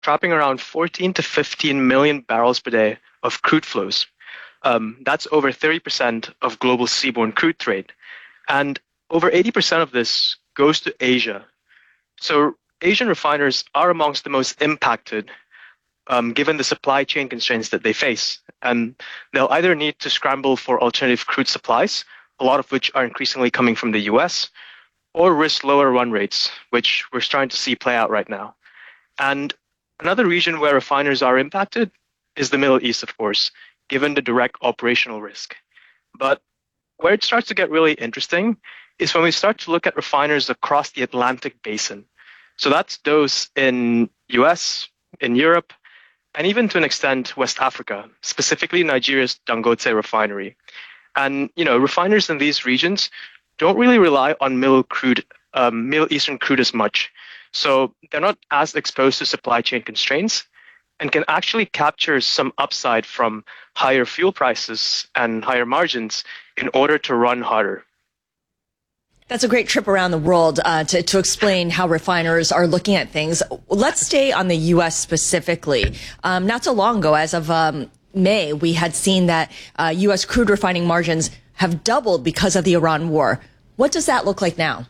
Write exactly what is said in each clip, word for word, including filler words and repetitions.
trapping around fourteen to fifteen million barrels per day of crude flows. Um, that's over thirty percent of global seaborne crude trade. And over eighty percent of this goes to Asia. So Asian refiners are amongst the most impacted, um, given the supply chain constraints that they face. And they'll either need to scramble for alternative crude supplies, a lot of which are increasingly coming from the U S, or risk lower run rates, which we're starting to see play out right now. And another region where refiners are impacted is the Middle East, of course, given the direct operational risk. But where it starts to get really interesting is when we start to look at refiners across the Atlantic basin. So that's those in U S, in Europe, and even to an extent West Africa, specifically Nigeria's Dangote refinery. And you know, refiners in these regions don't really rely on Middle crude, um, Middle Eastern crude as much. So they're not as exposed to supply chain constraints and can actually capture some upside from higher fuel prices and higher margins in order to run harder. That's a great trip around the world uh, to, to explain how refiners are looking at things. Let's stay on the U S specifically. Um, not so long ago, as of um, May, we had seen that uh, U S crude refining margins have doubled because of the Iran war. What does that look like now?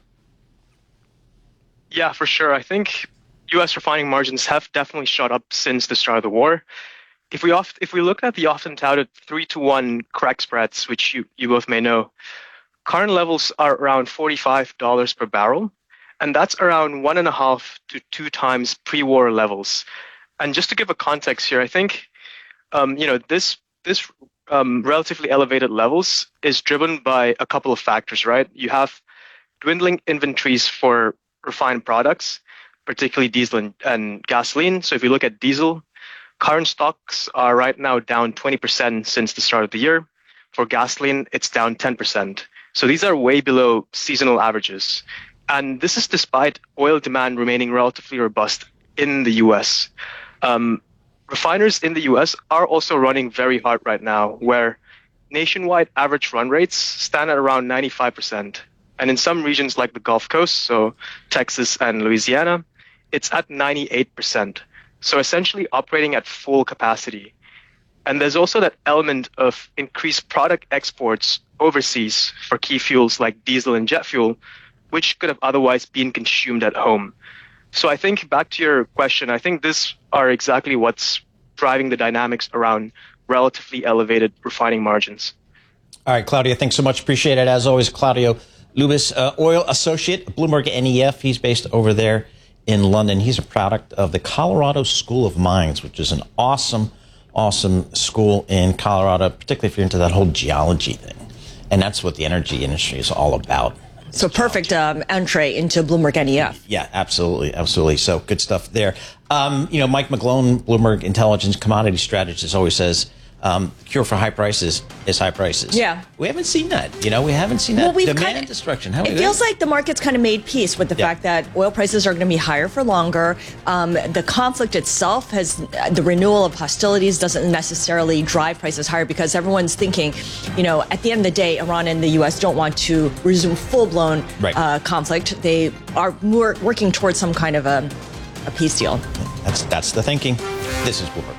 Yeah, for sure. I think U S refining margins have definitely shot up since the start of the war. If we oft, if we look at the often touted three to one crack spreads, which you, you both may know, current levels are around forty-five dollars per barrel, and that's around one and a half to two times pre-war levels. And just to give a context here, I think um, you know this this um, relatively elevated levels is driven by a couple of factors, right? You have dwindling inventories for refined products, particularly diesel and, and gasoline. So if you look at diesel, current stocks are right now down twenty percent since the start of the year. For gasoline, it's down ten percent. So these are way below seasonal averages. And this is despite oil demand remaining relatively robust in the U S. Um, refiners in the U S are also running very hard right now, where nationwide average run rates stand at around ninety-five percent. And in some regions like the Gulf Coast, so Texas and Louisiana, it's at ninety-eight percent. So essentially operating at full capacity. And there's also that element of increased product exports overseas for key fuels like diesel and jet fuel, which could have otherwise been consumed at home. So I think back to your question, I think these are exactly what's driving the dynamics around relatively elevated refining margins. All right, Claudio, thanks so much. Appreciate it. As always, Claudio Lubis, uh, oil associate, Bloomberg N E F. He's based over there in London. He's a product of the Colorado School of Mines, which is an awesome, awesome school in Colorado, particularly if you're into that whole geology thing. And that's what the energy industry is all about. So perfect um, entree into Bloomberg N E F. Yeah, absolutely, absolutely. So good stuff there. Um, you know, Mike McGlone, Bloomberg Intelligence commodity strategist, always says, Um, cure for high prices is high prices. Yeah. We haven't seen that. You know, we haven't seen that. Well, we've Demand kinda, destruction. How it feels that? like the market's kind of made peace with the yeah. fact that oil prices are going to be higher for longer. Um, the conflict itself has, the renewal of hostilities doesn't necessarily drive prices higher because everyone's thinking, you know, at the end of the day, Iran and the U S don't want to resume full-blown right. uh, conflict. They are more working towards some kind of a, a peace deal. That's, that's the thinking. This is Bloomberg.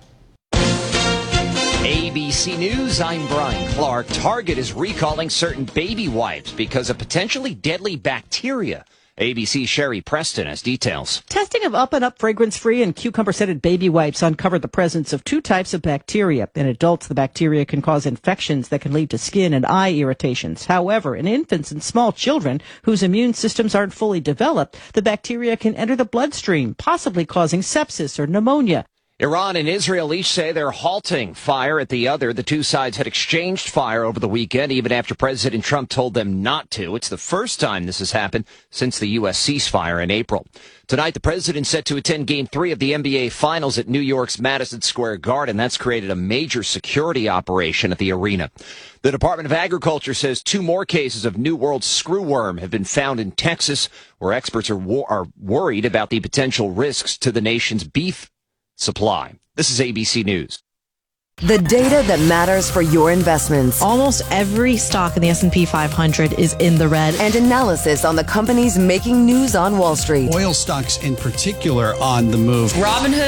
A B C News, I'm Brian Clark. Target is recalling certain baby wipes because of potentially deadly bacteria. A B C's Sherry Preston has details. Testing of Up and Up fragrance-free and cucumber-scented baby wipes uncovered the presence of two types of bacteria. In adults, the bacteria can cause infections that can lead to skin and eye irritations. However, in infants and small children whose immune systems aren't fully developed, the bacteria can enter the bloodstream, possibly causing sepsis or pneumonia. Iran and Israel each say they're halting fire at the other. The two sides had exchanged fire over the weekend, even after President Trump told them not to. It's the first time this has happened since the U S ceasefire in April. Tonight, the president's set to attend Game three of the N B A Finals at New York's Madison Square Garden. That's created a major security operation at the arena. The Department of Agriculture says two more cases of New World screwworm have been found in Texas, where experts are, wor- are worried about the potential risks to the nation's beef supply. This is A B C News. The data that matters for your investments. Almost every stock in the S and P five hundred is in the red. And analysis on the companies making news on Wall Street. Oil stocks in particular on the move. Robinhood